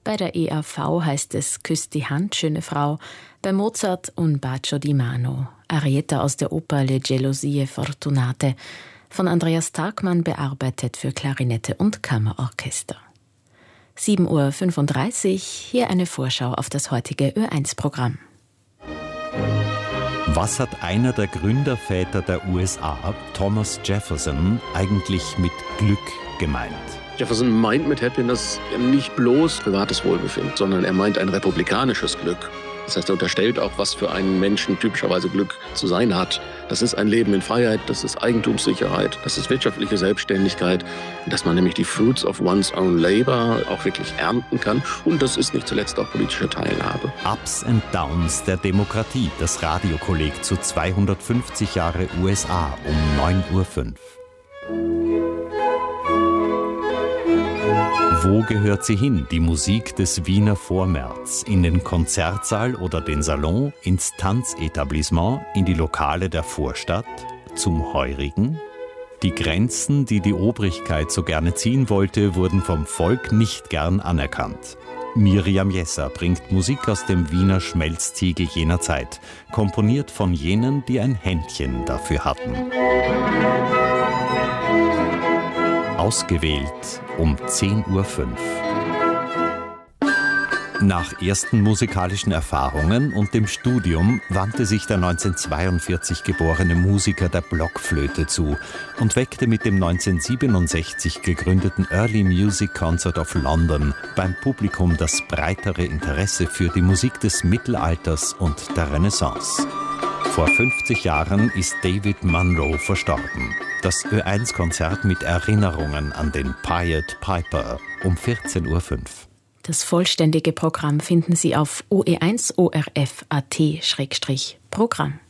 Bei der ERV heißt es Küss die Hand, schöne Frau. Bei Mozart Un bacio di mano. Arietta aus der Oper Le gelosie fortunate. Von Andreas Tagmann bearbeitet für Klarinette und Kammerorchester. 7:35 Uhr, hier eine Vorschau auf das heutige Ö1-Programm. Was hat einer der Gründerväter der USA, Thomas Jefferson, eigentlich mit Glück gemeint? Jefferson meint mit Happiness nicht bloß privates Wohlbefinden, sondern er meint ein republikanisches Glück. Das heißt, er unterstellt auch, was für einen Menschen typischerweise Glück zu sein hat. Das ist ein Leben in Freiheit, das ist Eigentumssicherheit, das ist wirtschaftliche Selbstständigkeit, dass man nämlich die Fruits of one's own labor auch wirklich ernten kann. Und das ist nicht zuletzt auch politische Teilhabe. Ups and Downs der Demokratie, das Radiokolleg zu 250 Jahre USA um 9:05 Uhr. Wo gehört sie hin, die Musik des Wiener Vormärz? In den Konzertsaal oder den Salon, ins Tanzetablissement, in die Lokale der Vorstadt, zum Heurigen? Die Grenzen, die die Obrigkeit so gerne ziehen wollte, wurden vom Volk nicht gern anerkannt. Miriam Jesser bringt Musik aus dem Wiener Schmelztiegel jener Zeit, komponiert von jenen, die ein Händchen dafür hatten. Ausgewählt um 10:05 Uhr. Nach ersten musikalischen Erfahrungen und dem Studium wandte sich der 1942 geborene Musiker der Blockflöte zu und weckte mit dem 1967 gegründeten Early Music Concert of London beim Publikum das breitere Interesse für die Musik des Mittelalters und der Renaissance. Vor 50 Jahren ist David Munro verstorben. Das Ö1-Konzert mit Erinnerungen an den Pied Piper um 14:05 Uhr. Das vollständige Programm finden Sie auf OE1 ORF.at/Programm.